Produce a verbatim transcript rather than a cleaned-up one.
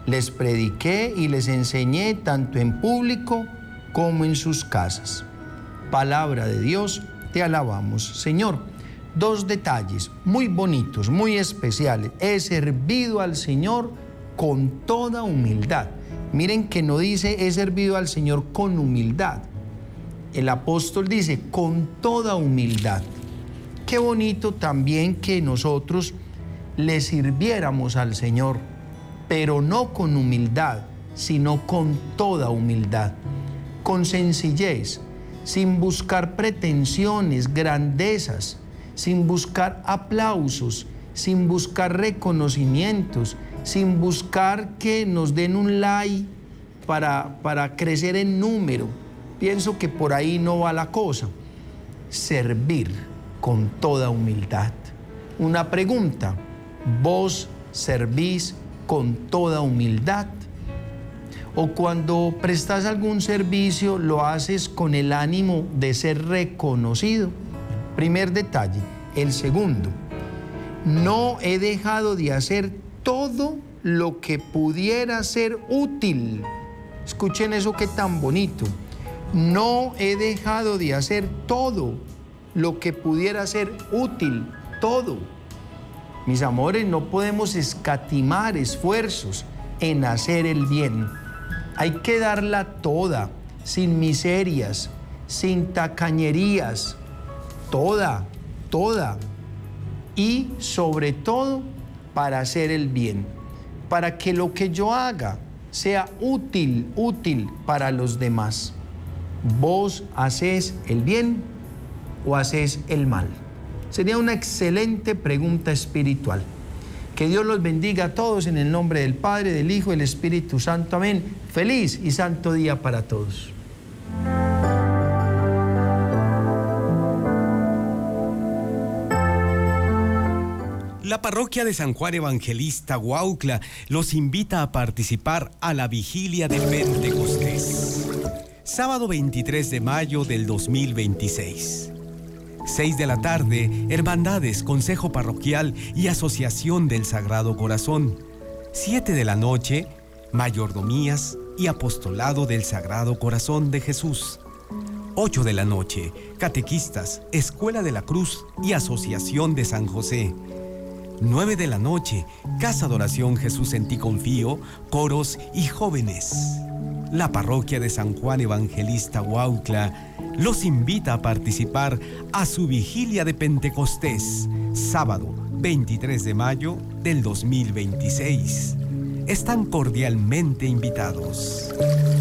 Les prediqué y les enseñé tanto en público como en sus casas. Palabra de Dios, te alabamos, Señor. Dos detalles muy bonitos, muy especiales. He servido al Señor con toda humildad. Miren que no dice he servido al Señor con humildad. El apóstol dice con toda humildad. Qué bonito también que nosotros le sirviéramos al Señor, pero no con humildad, sino con toda humildad, con sencillez, sin buscar pretensiones, grandezas, sin buscar aplausos, sin buscar reconocimientos, sin buscar que nos den un like para, para crecer en número. Pienso que por ahí no va la cosa. Servir con toda humildad. Una pregunta, ¿vos servís con toda humildad? O cuando prestas algún servicio, ¿lo haces con el ánimo de ser reconocido? Primer detalle. El segundo, no he dejado de hacer todo lo que pudiera ser útil. Escuchen eso que tan bonito. No he dejado de hacer todo lo que pudiera ser útil, todo. Mis amores, no podemos escatimar esfuerzos en hacer el bien. Hay que darla toda, sin miserias, sin tacañerías, toda, toda. Y sobre todo, para hacer el bien, para que lo que yo haga sea útil, útil para los demás. ¿Vos hacés el bien o hacés el mal? Sería una excelente pregunta espiritual. Que Dios los bendiga a todos en el nombre del Padre, del Hijo y del Espíritu Santo. Amén. Feliz y santo día para todos. La parroquia de San Juan Evangelista Huautla los invita a participar a la vigilia de Pentecostés. Sábado veintitrés de mayo del dos mil veintiséis. seis de la tarde, Hermandades, Consejo Parroquial y Asociación del Sagrado Corazón. siete de la noche, Mayordomías y Apostolado del Sagrado Corazón de Jesús. ocho de la noche, Catequistas, Escuela de la Cruz y Asociación de San José. nueve de la noche, Casa de Oración Jesús en ti confío, coros y jóvenes. La parroquia de San Juan Evangelista Huautla los invita a participar a su vigilia de Pentecostés, sábado veintitrés de mayo del dos mil veintiséis. Están cordialmente invitados.